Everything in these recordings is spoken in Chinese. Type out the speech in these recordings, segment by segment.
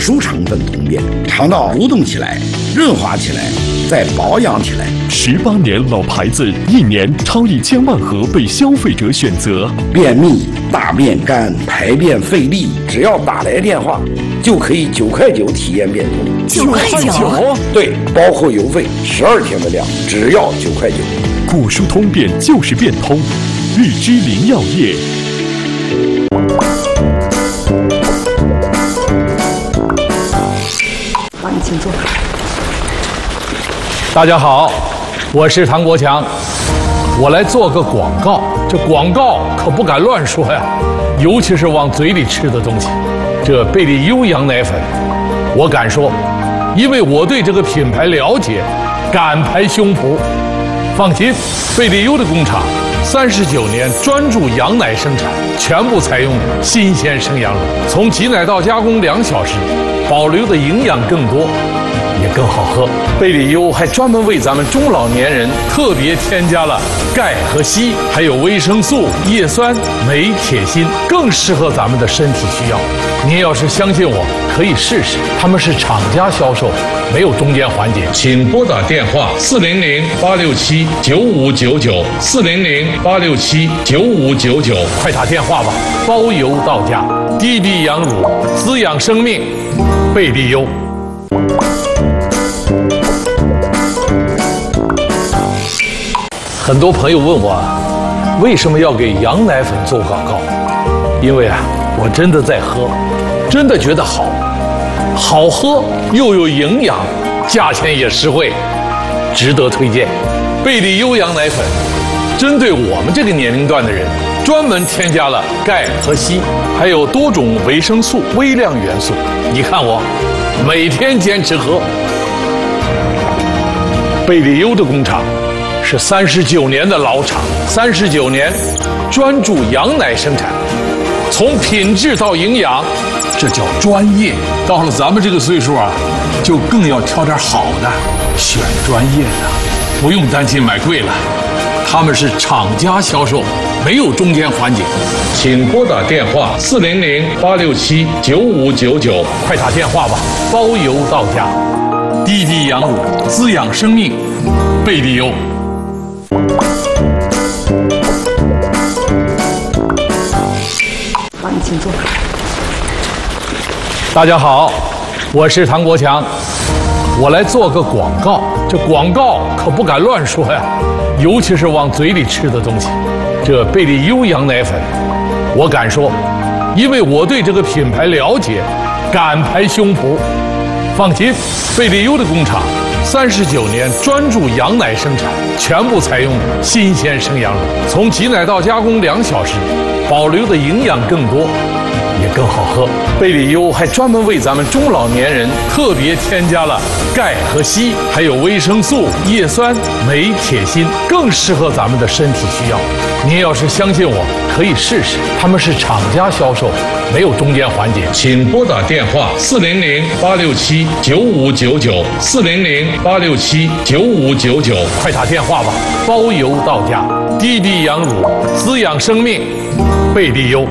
数成分突变，肠道蠕动起来，润滑起来，再保养起来。 18年老牌子，1年超1000万盒被消费者选择。 便秘、大便干、排便费力，只要打来电话，就可以9块9体验变通。 9块9？ 对，包括邮费，12天的量，只要9块9。 果蔬通便就是变通，日之林药业。 帮你请坐。 大家好，我是唐国强，我来做个广告。这广告可不敢乱说呀，尤其是往嘴里吃的东西。这贝利优羊奶粉，我敢说，因为我对这个品牌了解，敢拍胸脯。放心，贝利优的工厂39年专注羊奶生产，全部采用新鲜生羊乳，从挤奶到加工2小时，保留的营养更多，也更好喝。贝利优还专门为咱们中老年人特别添加了钙和硒，还有维生素、叶酸、镁、铁、锌，更适合咱们的身体需要。您要是相信我，可以试试。他们是厂家销售，没有中间环节。请拨打电话400-867-9599，400-867-9599，快打电话吧，包邮到家。低比羊乳，滋养生命，贝利优。很多朋友问我，为什么要给羊奶粉做广告？因为我真的在喝，真的觉得好喝又有营养，价钱也实惠，值得推荐。贝利优羊奶粉针对我们这个年龄段的人，专门添加了钙和硒，还有多种维生素、微量元素。你看我每天坚持喝。贝利优的工厂是39年的老厂，39年专注羊奶生产，从品质到营养，这叫专业。到了咱们这个岁数就更要挑点好的，选专业的，不用担心买贵了。他们是厂家销售，没有中间环节。请拨打电话400-867-9599，快打电话吧，包邮到家。低比羊乳，滋养生命，贝利优。 帮你请坐。 大家好，我是唐国强，我来做个广告。这广告可不敢乱说呀，尤其是往嘴里吃的东西。这贝利优羊奶粉，我敢说，因为我对这个品牌了解，敢拍胸脯。放心，贝利优的工厂39年专注羊奶生产，全部采用新鲜生羊乳，从挤奶到加工2小时，保留的营养更多，也更好喝。贝利优还专门为咱们中老年人特别添加了钙和硒，还有维生素、叶酸、镁、铁、锌，更适合咱们的身体需要。您要是相信我，可以试试。他们是厂家销售，没有中间环节。请拨打电话400-867-9599，400-867-9599，快打电话吧，包邮到家。低比羊乳，滋养生命，贝利优。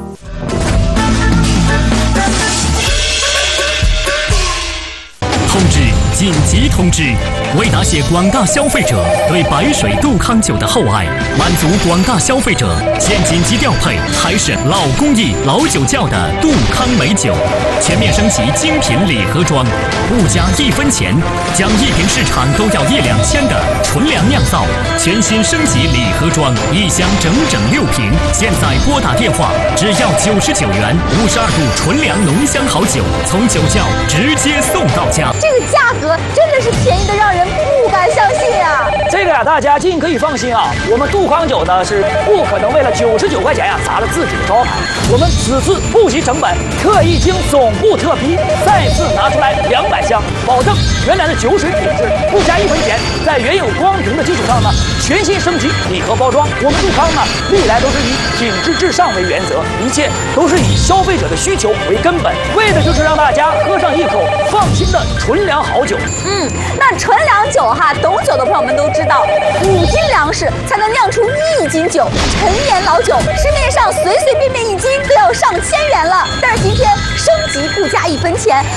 通知！紧急通知！为答谢广大消费者对白水杜康酒的厚爱，满足广大消费者，现紧急调配海省老工艺、老酒窖的杜康美酒，全面升级精品礼盒装，不加1分钱，将一瓶市场都要1-2千的纯粮酿造，全新升级礼盒装，1箱整整6瓶。现在拨打电话，只要99元，52度纯粮浓香好酒，从酒窖直接送到家。 这个价格真的是便宜的让人不敢相信啊！ 这个大家尽可以放心我们杜康酒呢是不可能为了99块钱砸了自己的招牌。我们此次不惜成本，特意经总部特批，再次拿出来200箱，保证原来的酒水品质，不加1分钱，在原有光瓶的基础上呢，全新升级礼盒包装。我们杜康呢，历来都是以品质至上为原则，一切都是以消费者的需求为根本，为的就是让大家喝上一口放心的纯粮好酒。 那纯粮酒懂酒的朋友们都知道，5斤粮食才能酿出1斤酒，陈年老酒市面上随随便便1斤都要上千元了，但是今天升级不加1分钱，